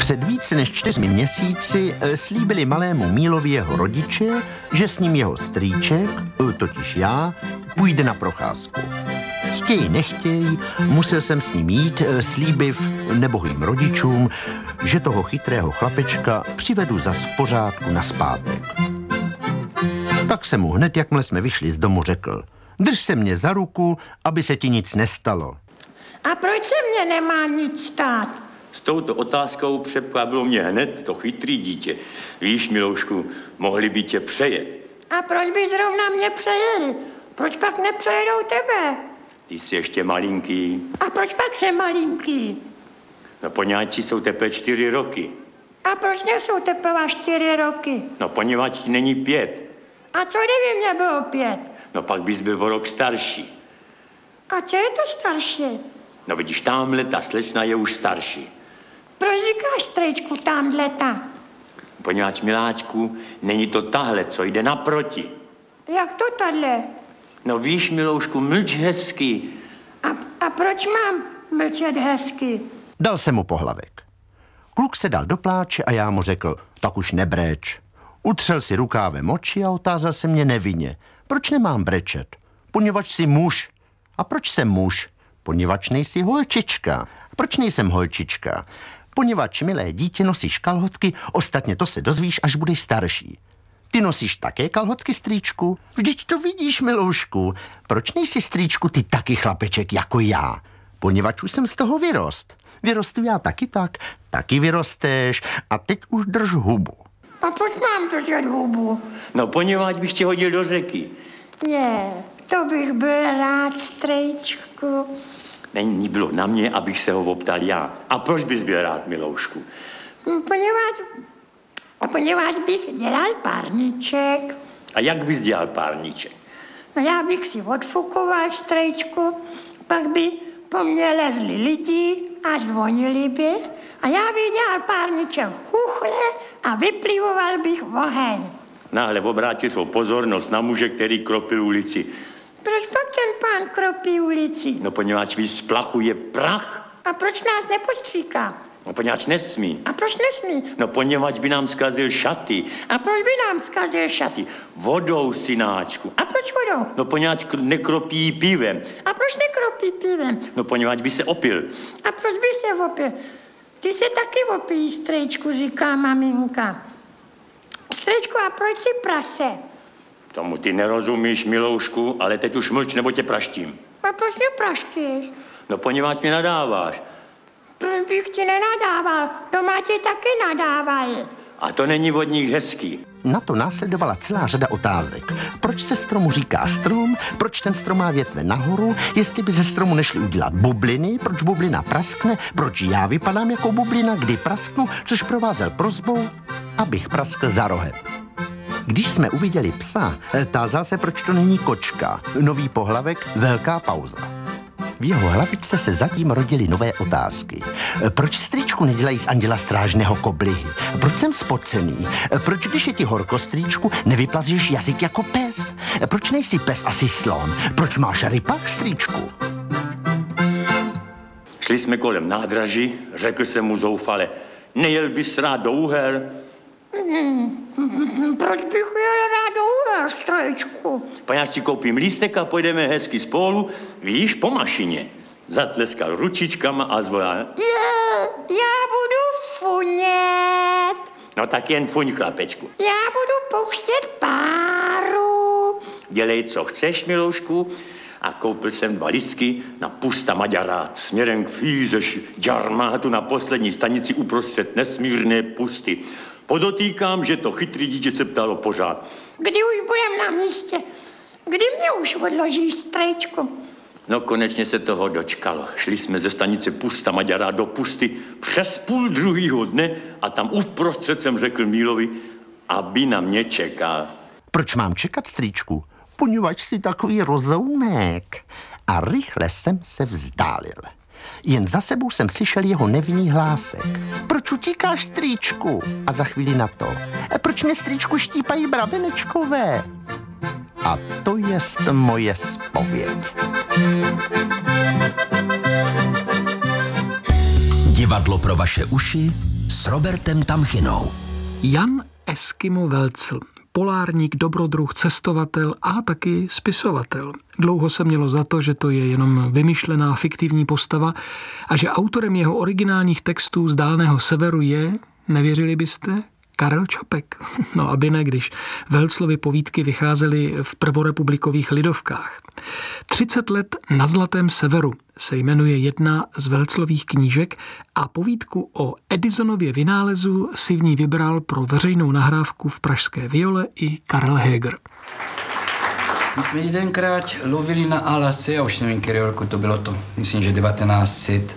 Před více než 4 měsíci slíbili malému Mílovi jeho rodiče, že s ním jeho strýček, totiž já, půjde na procházku. Chtějí, nechtějí, musel jsem s ním jít, slíbiv nebohým rodičům, že toho chytrého chlapečka přivedu zas v pořádku nazpátek. Tak jsem mu hned, jakmile jsme vyšli z domu, řekl: drž se mě za ruku, aby se ti nic nestalo. A proč se mě nemá nic stát? S touto otázkou překvapilo mě hned to chytrý dítě. Víš, Miloušku, mohli by tě přejet. A proč by zrovna mě přejeli? Proč pak nepřejedou tebe? Ty jsi ještě malinký. A proč pak jsem malinký? No poněvadž jsou teprve 4 roky. A proč nejsou teprve 4 roky? No poněvadž není 5. A co kdyby mě bylo 5? No pak bys byl o rok starší. A co je to starší? No vidíš, tamhle ta slečna je už starší. Proč říkáš, strejčku, tamhle ta? Poněvadž, miláčku, není to tahle, co jde naproti. Jak to tahle? No víš, Miloušku, mlč hezky. A proč mám mlčet hezky? Dal jsem mu pohlavek. Kluk se dal do pláče a já mu řekl: tak už nebréč. Utřel si rukávem oči a otázal se mě nevinně: proč nemám brečet? Poněvadž jsi muž. A proč jsem muž? Poněvadž nejsi holčička. Proč nejsem holčička? Poněvadž, milé dítě, nosíš kalhotky, ostatně to se dozvíš, až budeš starší. Ty nosíš také kalhotky, strýčku? Vždyť to vidíš, miloušku. Proč nejsi, strýčku, ty taky chlapeček jako já? Poněvadž už jsem z toho vyrost. Vyrostu já taky tak, taky vyrosteš a teď už drž hubu. A proč mám držet hubu? No poněvadž bych tě hodil do řeky. To bych byl rád, strejčku. Není bylo na mě, abych se ho optal já. A proč bys byl rád, Miloušku? Poněvadž bych dělal párníček. A jak bys dělal párníček? No já bych si odfukoval, strejčku, pak by po mně lezli lidi a zvonili by a já bych dělal párníček chuchle a vyplivoval bych oheň. Náhle obrátil svou pozornost na muže, který kropil ulici. Proč pak ten pán kropí ulici? No poněvadž splachuje prach. A proč nás nepostříká? No poněvadž nesmí. A proč nesmí? No poněvadž by nám zkazil šaty. A proč by nám zkazil šaty? Vodou, synáčku. A proč vodou? No poněvadž nekropí pivem. A proč nekropí pivem? No poněvadž by se opil. A proč by se opil? Ty se taky opíš, strejčku, říká maminka. Strejčku, a proč si prase? Tomu ty nerozumíš, Miloušku, ale teď už mlč, nebo tě praštím. A proč mě praštíš? No poněvadž mě nadáváš. Proč bych ti nenadával? Doma ti taky nadávají. A to není od nich hezký. Na to následovala celá řada otázek. Proč se stromu říká strom? Proč ten strom má větve nahoru? Jestli by ze stromu nešli udělat bubliny? Proč bublina praskne? Proč já vypadám jako bublina, kdy prasknu? Což provázel prosbou, abych praskl za rohem. Když jsme uviděli psa, tázal se, proč to není kočka. Nový pohlavek, velká pauza. V jeho hlavičce se zatím rodily nové otázky. Proč, strýčku, nedělají z anděla strážného koblihy? Proč jsem spocený? Proč, když je ti horko, strýčku, nevyplazíš jazyk jako pes? Proč nejsi pes, asi slon? Proč máš rypak, strýčku? Šli jsme kolem nádraží, řekl jsem mu zoufale: nejel bys rád do Uher? Proč bych jel rád do Uher, strejčku? Poněvadž si koupím lístek a pojedeme hezky spolu, víš, po mašině. Zatleskal ručičkama a zvolal: Já budu funět. No tak jen fuň, chlapečku. Já budu pouštět páru. Dělej, co chceš, Miloušku. A koupil jsem 2 lístky na Pusta Maďarát směrem k Fízeš Džarmátu na poslední stanici uprostřed nesmírné pusty. Podotýkám, že to chytrý dítě se ptalo pořád: kdy už budem na místě? Kdy mě už odložíš, strejčku? No konečně se toho dočkalo. Šli jsme ze stanice Pusta Maďarát do Pusty přes 12:30 dne a tam uprostřed jsem řekl Mílovi, aby na mě čekal. Proč mám čekat, strýčku? Poněvadž jsi takový rozoumek. A rychle jsem se vzdálil. Jen za sebou jsem slyšel jeho nevinný hlásek. Proč utíkáš, strýčku? A za chvíli na to: proč mě, strýčku, štípají brabenečkové? A to jest moje zpověď. Divadlo pro vaše uši s Robertem Tamchinou. Jan Eskimo Welcl, polárník, dobrodruh, cestovatel a taky spisovatel. Dlouho se mělo za to, že to je jenom vymyšlená fiktivní postava a že autorem jeho originálních textů z dálného severu je, nevěřili byste, Karel Čapek. No aby ne, když Welclovy povídky vycházely v prvorepublikových lidovkách. 30 let na Zlatém severu se jmenuje jedna z Welclových knížek a povídku o Edisonově vynálezu si v ní vybral pro veřejnou nahrávku v pražské Viole i Karel Heger. My jsme jedenkrát lovili na Alasce, já už nevím, který roku to bylo to, myslím, že 1900.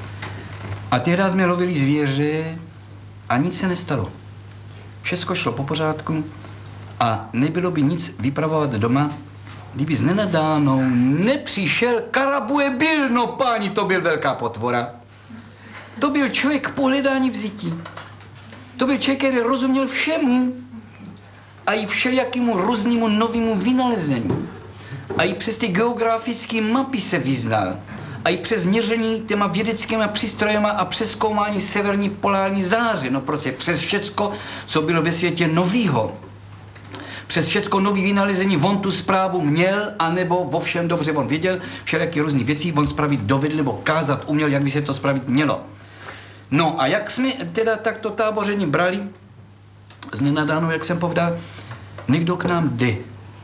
A tehdy jsme lovili zvěře a nic se nestalo. Všecko šlo po pořádku a nebylo by nic vypravovat doma, kdyby z nenadánou nepřišel Karabue Bill. No páni, to byl velká potvora. To byl člověk k pohledání vzití. To byl člověk, který rozuměl všemu a i všelijakému různému novému vynalezení. A i přes ty geografické mapy se vyznal. A i přes měření těma vědeckými přístrojema a přezkoumání severní polární záře. No prostě přes všecko, co bylo ve světě novýho. Přes všecko nový vynalezení on tu zprávu měl, anebo vo všem dobře on věděl, všelijaké různé věci on spravit dovedl, nebo kázat uměl, jak by se to spravit mělo. No a jak jsme teda takto táboření brali, z nenadáno, jak jsem povedal, někdo k nám jde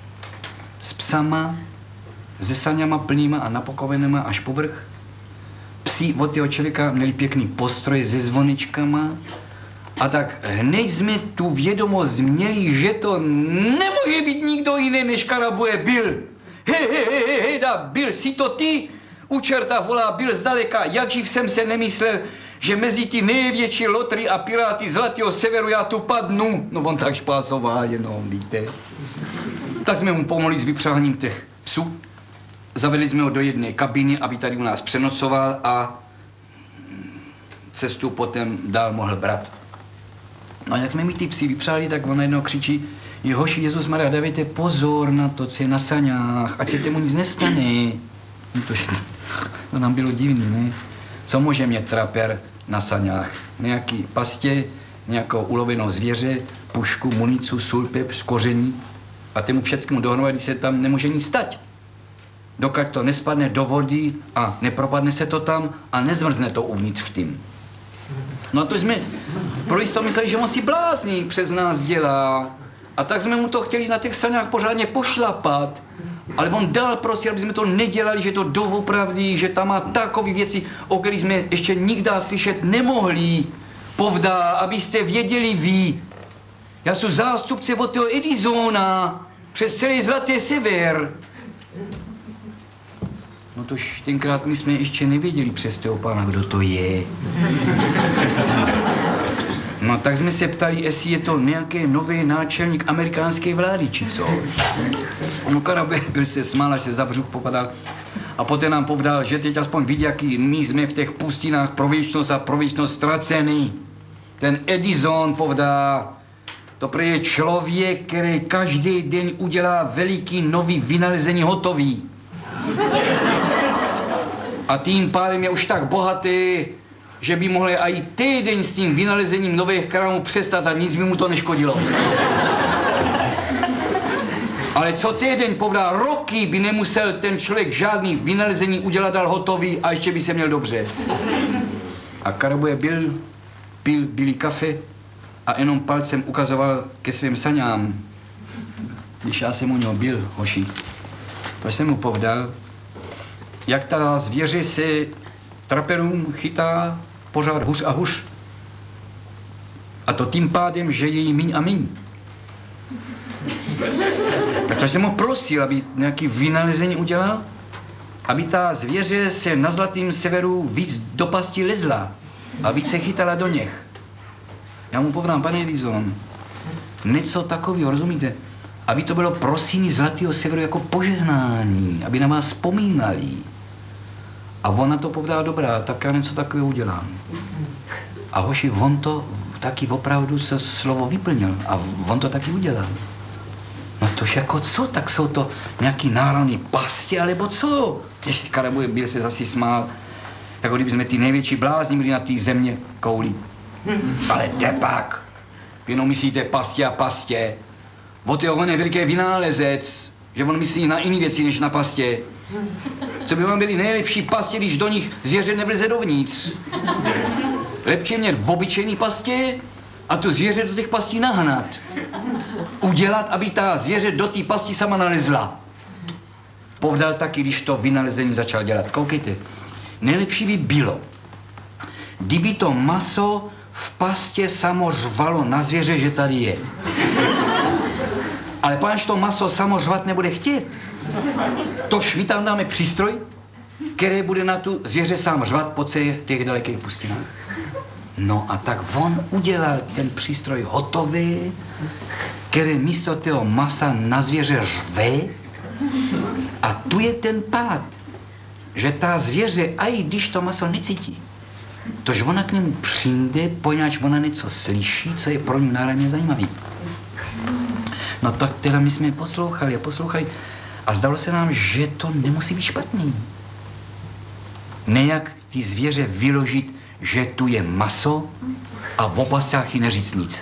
s psama, se saňama plnýma a napakovenýma až povrch. Psi od toho člověka měli pěkný postroj se zvoničkama a tak hned jsme tu vědomost měli, že to nemůže být nikdo jiný než Karabue Bill. Hej, Bill, jsi to ty? U čerta volá Bill zdaleka, jakživ jsem se nemyslel, že mezi ty největší lotry a piráty Zlatého severu já tu padnu. No on tak špásoval jenom, víte. Tak jsme mu pomohli s vypřáháním těch psů. Zavedli jsme ho do jedné kabiny, aby tady u nás přenocoval a cestu potom dál mohl brát. No a jak jsme mi ty psy vypřáli, tak on najednou křičí: Hoši, Jezus-Maria, dávejte pozor na to, co je na saňách, ať se tomu nic nestane. No to nám bylo divný, ne? Co může mít traper na saňách? Nějaký pastě, nějakou ulovenou zvěře, pušku, municu, sůl, pepř, koření a tému všeckému dohromady se tam nemůže nic stať. Dokud to nespadne do vody a nepropadne se to tam a nezmrzne to uvnitř v tím. No a to jsme pro jisto mysleli, že on si blázní přes nás dělá. A tak jsme mu to chtěli na těch saňách pořádně pošlapat. Ale on dal prosil, aby jsme to nedělali, že to doopravdy, že tam má takové věci, o kterých jsme ještě nikdy slyšet nemohli. Povdá, abyste věděli vy. Já jsem zástupce od toho Edisona přes celý Zlatý sever. No tož tenkrát my jsme ještě nevěděli přes toho pána, kdo to je. No tak jsme se ptali, jestli je to nějaký nový náčelník amerikánské vlády, či co. No Karabue byl se smál, až se za břuch popadal. A poté nám povedal, že teď aspoň vidí, jaký my jsme v těch pustinách pro věčnost a pro věčnost ztracený. Ten Edison povedá, to prý je člověk, který každý den udělá veliký nový vynalezení hotový. A tím pádem je už tak bohatý, že by mohli i týden s tím vynalezením nových krámů přestat a nic by mu to neškodilo. Ale co týden, povedá, roky by nemusel ten člověk žádný vynalezení udělat dal hotový a ještě by se měl dobře. A Karabue pil bílý kafe a jenom palcem ukazoval ke svým saňám. Když já jsem u něho byl, hoši, to jsem mu povedal, jak ta zvěře se traperům chytá pořád hůř a hůř. A to tím pádem, že je jí míň a míň. A to jsem ho prosil, aby nějaký vynalezení udělal, aby ta zvěře se na Zlatém severu víc do pasti lezla a víc se chytala do něch. Já mu povedám, pane Edison, něco takového, rozumíte? Aby to bylo prosíní Zlatého severu jako požehnání, aby na vás vzpomínali. A on na to povedá, dobrá, tak já něco takového udělám. A hoši, on to taky opravdu se slovo vyplnil a on to taky udělal. No tož jako co, tak jsou to nějaký náravný pasti, alebo co? Ještě Karabue byl se zase smál, jako kdyby jsme ty největší blázni byli na té země kouli. Ale depak. Jenom myslíte pastě a pastě. O je on je veliký vynálezec, že on myslí na jiné věci, než na pastě. Co by vám byly nejlepší pastě, když do nich zvěře nevleze dovnitř? Lepší je mít v obyčejný pastě a tu zvěře do těch pastí nahnat. Udělat, aby ta zvěře do té pasti sama nalezla. Povdal taky, když to vynalezení začal dělat. Koukejte, nejlepší by bylo, kdyby to maso v pastě samo řvalo na zvěře, že tady je. Ale páč to maso samo řvat nebude chtět. Tož my tam dáme přístroj, který bude na tu zvěře sám řvat po těch dalekých pustinách. No a tak on udělal ten přístroj hotový, který místo toho masa na zvěře řve. A tu je ten pád, že ta zvěře, i když to maso necítí, tož ona k němu přijde, poněvadž ona něco slyší, co je pro ní náramně zajímavý. No tak teda my jsme poslouchali a zdalo se nám, že to nemusí být špatný. Nejak ty zvěře vyložit, že tu je maso a v opasách jí neříct nic.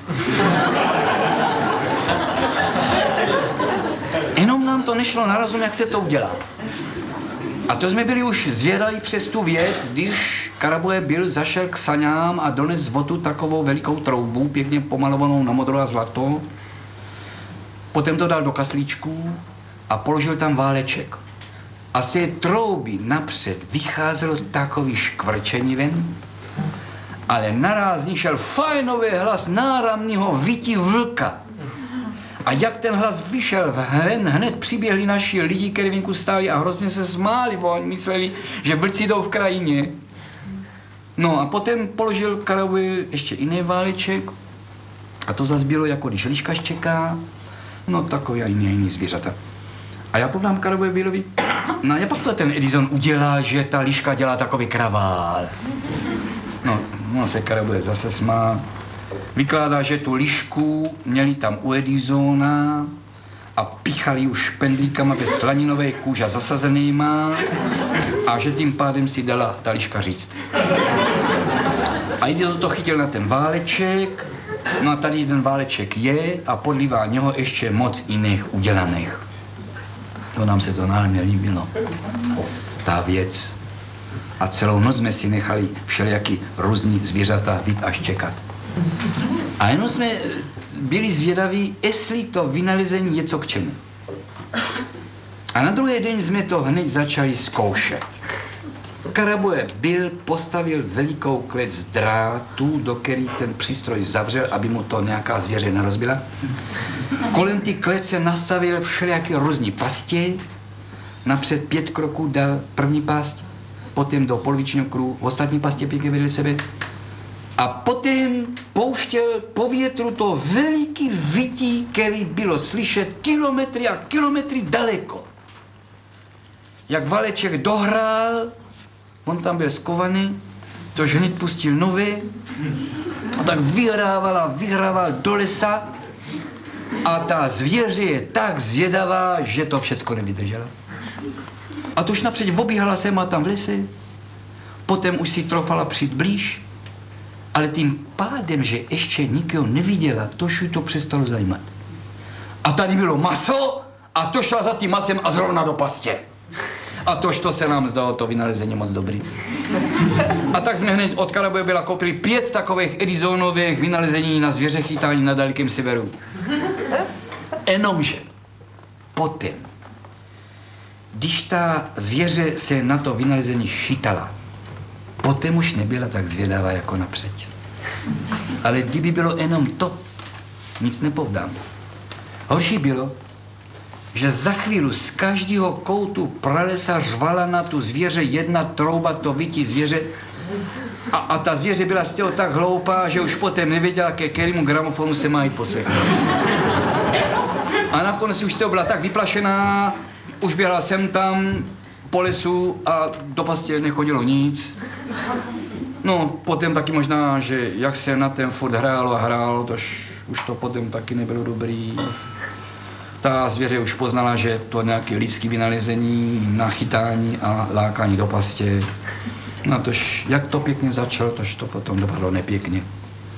Jenom nám to nešlo na rozum, jak se to udělá. A to jsme byli už zvědaví přes tu věc, když Karaboje byl zašel k saňám a dones z vodu takovou velikou troubu, pěkně pomalovanou na modro a zlato. Potom to dal do kaslíčku a položil tam váleček. A z té trouby napřed vycházelo takový škvrčení ven, ale naraz z ní šel fajnový hlas náramního vytí vlka. A jak ten hlas vyšel, hned přiběhli naši lidi, kteří venku stáli a hrozně se smáli, bo oni mysleli, že vlci jdou v krajině. No a potom položil Karaboje ještě jiný váleček a to zas bylo, jako když liškař čeká, no takový a jiný zvířata. A já povdám Karaboje Bílovi, no jak pak to ten Edison udělá, že ta liška dělá takový kravál? No, on se Karaboje zase smál. Vykládá, že tu lišku měli tam u Edisona a píchali už špendlíkama bez slaninové kůže zasazenýma a že tím pádem si dala ta liška říct. A Edison to chytil na ten váleček, no a tady ten váleček je a podlívá něho ještě moc jiných udělaných. To nám se to náhle líbilo, ta věc. A celou noc jsme si nechali všelijaký různý zvířata vidět až čekat. A jenom jsme byli zvědaví, jestli to vynalezení je co k čemu. A na druhý den jsme to hned začali zkoušet. Karaboje postavil velikou klec z drátů, do který ten přístroj zavřel, aby mu to nějaká zvěře nerozbila. Kolem té klece nastavil všelijaké různý pastě. Napřed 5 kroků dal první past, potom do polovičního kruhu ostatní pastě pěkně vedli sebe. A potom pouštěl po větru to veliký vytí, který bylo slyšet kilometry a kilometry daleko. Jak valeček dohrál, on tam byl skovaný, tož hned pustil nový a tak vyhrával do lesa a ta zvěře je tak zvědavá, že to všecko nevydržela. A tož napřed obíhala sem a tam v lese, potom už si trofala přijít blíž, ale tím pádem, že ještě nikoho neviděla, tož ji to přestalo zajímat. A tady bylo maso a to šla za tím masem a zrovna do pastě. A tož to se nám zdalo to vynalezení moc dobrý. A tak jsme hned od Karaboje byla koupili 5 takových Edisonových vynalezení na zvěře chytání na dalekém severu. Jenomže potom, když ta zvěře se na to vynalezení chytala, potom už nebyla tak zvědavá jako napřed. Ale kdyby bylo jenom to, nic nepovdám. Horší bylo, že za chvíli z každého koutu pralesa řvala na tu zvěře jedna trouba, to vytí zvěře. A ta zvěře byla z toho tak hloupá, že už potom nevěděla, ke kterému gramofonu se má jít poslechnout. A nakonec už z toho byla tak vyplašená, už běhala sem tam po lesu a do pastě nechodilo nic. No, potom taky možná, že jak se na ten furt hrálo, tož už to potom taky nebylo dobrý. Ta zvěře už poznala, že to nějaké lidské vynalezení na chytání a lákání do pastě. No tož, jak to pěkně začalo, tož to potom dopadlo nepěkně.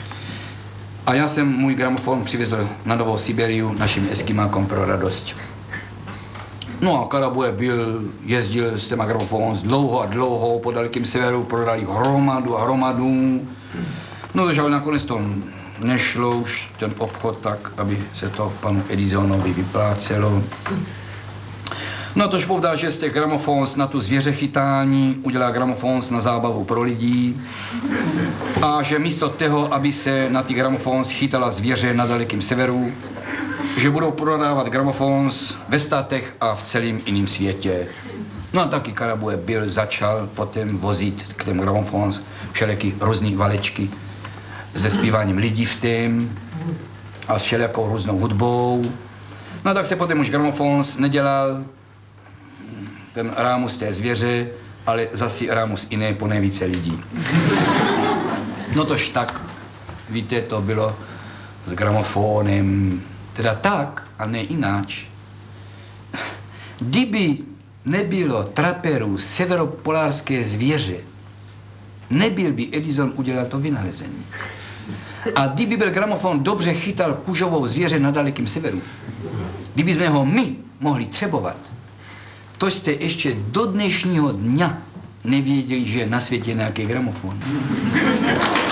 A já jsem můj gramofon přivezl na Novou Siberiu našim eskimákom pro radost. No a Karabuje jezdil s těma gramofon dlouho a dlouho, po dalekým severu prodali hromadu a hromadu. No takže ale nakonec to nešlo už ten obchod tak, aby se to panu Edisonovi vyplácelo. No tož povdal, že z těch gramofons na tu zvěřechytání udělá gramofons na zábavu pro lidi a že místo toho, aby se na ty gramofons chytala zvěře na dalekém severu, že budou prodávat gramofons ve státech a v celém jiném světě. No a taky Karabuje začal potom vozit k těm gramofons všelijaký různý valečky se zpíváním lidí v tém a s všelijakou různou hudbou. No a tak se potom už gramofons nedělal ten rámus té zvěře, ale zase rámus jiné po nejvíce lidí. No tož tak, víte, to bylo s gramofonem, teda tak a ne ináč. Kdyby nebylo traperů severopolárské zvěře, nebyl by Edison udělal to vynalezení. A kdyby byl gramofon dobře chytal kužovou zvěře na dalekém severu, kdyby jsme ho my mohli třebovat, to jste ještě do dnešního dňa nevěděli, že je na světě nějaký gramofon.